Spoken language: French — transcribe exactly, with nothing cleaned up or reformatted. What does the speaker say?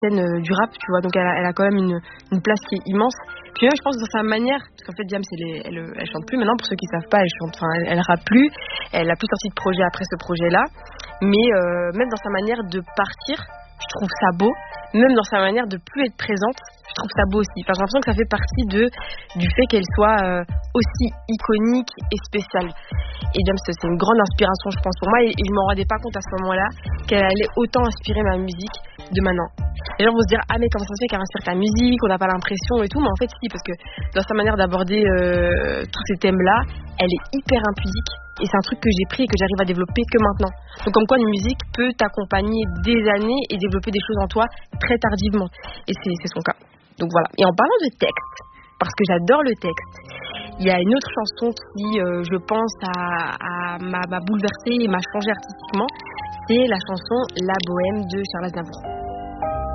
scène euh, du rap, tu vois, donc elle a, elle a quand même une, une place qui est immense. Puis même, je pense, dans sa manière, parce qu'en fait, Diams, elle, est- elle, elle chante plus maintenant, pour ceux qui savent pas, elle chante, enfin, elle, elle rappe plus, elle a plus sorti de projet après ce projet-là, mais euh, même dans sa manière de partir, je trouve ça beau, même dans sa manière de plus être présente, je trouve ça beau aussi. Enfin, j'ai l'impression que ça fait partie de, du fait qu'elle soit euh, aussi iconique et spéciale. Et Diams, c'est une grande inspiration, je pense, pour moi, et, et je m'en rendais pas compte à ce moment-là qu'elle allait autant inspirer ma musique de maintenant. Les gens vont se dire, ah mais comment ça se fait qu'elle inspire ta musique, on n'a pas l'impression et tout, mais en fait si, parce que dans sa manière d'aborder euh, tous ces thèmes-là, elle est hyper impudique, et c'est un truc que j'ai pris et que j'arrive à développer que maintenant. Donc comme quoi une musique peut t'accompagner des années et développer des choses en toi très tardivement, et c'est, c'est son cas. Donc voilà. Et en parlant de texte, parce que j'adore le texte, il y a une autre chanson qui, euh, je pense, a, a, m'a, m'a bouleversée et m'a changée artistiquement, c'est la chanson La Bohème de Charles Aznavour.